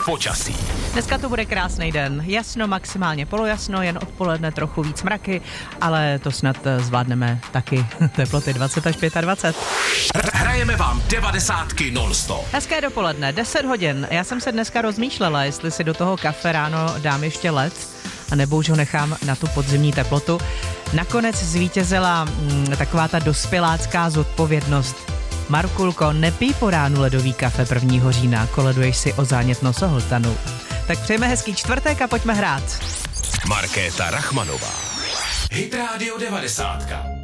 počasí. Dneska to bude krásný den. Jasno, maximálně polojasno, jen odpoledne trochu víc mraky, ale to snad zvládneme taky. Teploty 20 až 25. Hrajeme vám 90 non-stop. Hezké dopoledne, 10 hodin. Já jsem se dneska rozmýšlela, jestli si do toho kafe ráno dám ještě led, a nebo už ho nechám na tu podzimní teplotu. Nakonec zvítězila taková ta dospělácká zodpovědnost. Markulko, nepij po ránu ledový kafe 1. října, koleduješ si o zánět nosohltanu. Tak přejeme hezký čtvrtek a pojďme hrát. Markéta Rachmanová. Hit Radio 90.